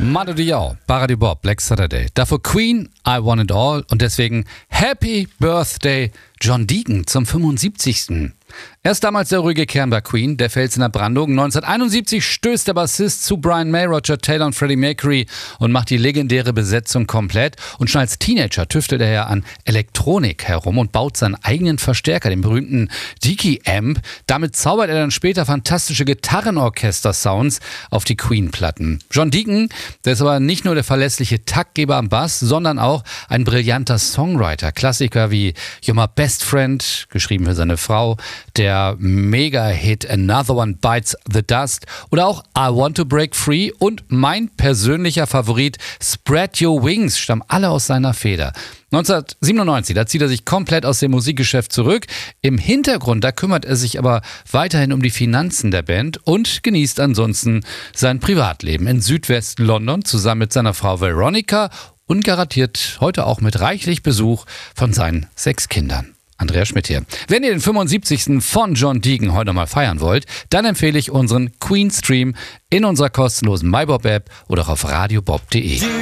Manu Diao, Paradis Bob, Black Saturday. Davor Queen, I Want It All und deswegen Happy Birthday John Deacon zum 75. Er ist damals der ruhige Kern bei Queen, der Fels in der Brandung. 1971 stößt der Bassist zu Brian May, Roger Taylor und Freddie Mercury und macht die legendäre Besetzung komplett. Und schon als Teenager tüftelt er ja an Elektronik herum und baut seinen eigenen Verstärker, den berühmten Deaky Amp. Damit zaubert er dann später fantastische Gitarrenorchester-Sounds auf die Queen-Platten. John Deacon, der ist aber nicht nur der verlässliche Taktgeber am Bass, sondern auch ein brillanter Songwriter. Klassiker wie You're My Best Friend, geschrieben für seine Frau, der Mega-Hit Another One Bites the Dust oder auch I Want to Break Free und mein persönlicher Favorit Spread Your Wings stammen alle aus seiner Feder. 1997, da zieht er sich komplett aus dem Musikgeschäft zurück. Im Hintergrund, da kümmert er sich aber weiterhin um die Finanzen der Band und genießt ansonsten sein Privatleben in Südwest-London zusammen mit seiner Frau Veronica und garantiert heute auch mit reichlich Besuch von seinen 6 Kindern. Andreas Schmidt hier. Wenn ihr den 75. von John Deacon heute mal feiern wollt, dann empfehle ich unseren Queen Stream in unserer kostenlosen MyBob-App oder auch auf radiobob.de.